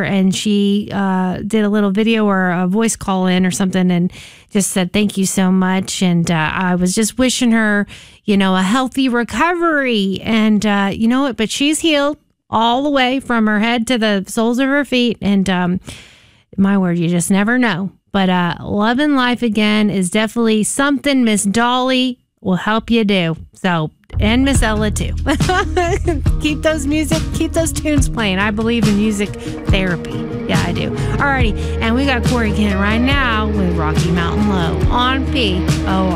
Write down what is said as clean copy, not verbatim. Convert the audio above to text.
and she did a little video or a voice call in or something and just said thank you so much. And I was just wishing her, a healthy recovery. And you know what? But she's healed all the way from her head to the soles of her feet. And my word, you just never know. But loving life again is definitely something Miss Dolly will help you do. So, and Miss Ella too. Keep those tunes playing. I believe in music therapy. Yeah, I do. Alrighty, and we got Corey Kent right now with Rocky Mountain Low on POR.